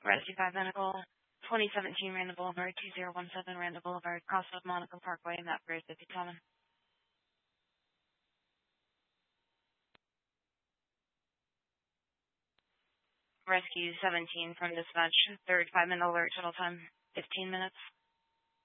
Rescue 5 Medical, 2017 Randall Boulevard, 2017 Randall Boulevard, Crossroad Monaco Parkway, Map Grade 57. Rescue 17 from dispatch, third 5-minute alert, total time 15 minutes.